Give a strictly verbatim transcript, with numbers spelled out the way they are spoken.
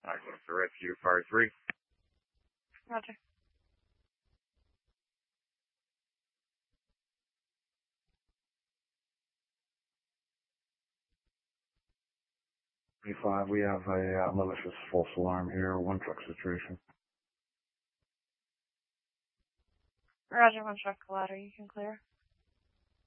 Access to rescue, fire three. Roger. Five, we have a uh, malicious false alarm here, one truck situation. Roger, one truck ladder, you can clear.